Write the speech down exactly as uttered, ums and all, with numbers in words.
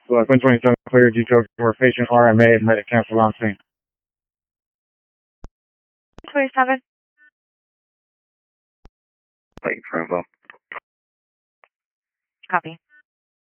So, uh, Quinn twenty-seven clear, details for patient R M A, medic cancel on scene. twenty-seven. Wait for info. Copy.